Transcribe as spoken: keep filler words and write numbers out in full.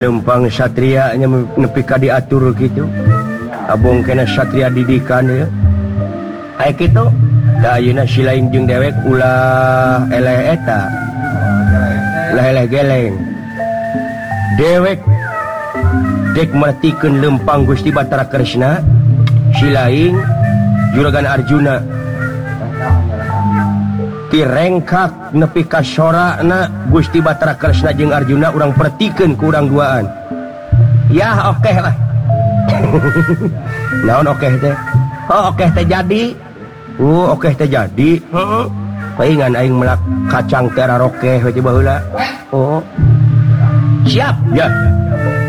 Lempang satrianya nepi ka diatur gitu. Abong kena satria didikan ya. Aya kitu. Da ayeuna si lain jeung dewek ulah eleh eta. Ulah eleh geleng. Dewek dek mertikeun lempang Gusti Batara Kresna, si lain juragan Arjuna. Tirengkak nepi ka sorana Gusti Batara Kresna jeung Arjuna urang pertikeun ku urang duaan. Yah oke lah. Naon oke teh? Oh oke teh jadi. Uh oke teh jadi. Heeh. Paingan aing melak kacang teh rarokeh we baheula. Oh. Siap ya.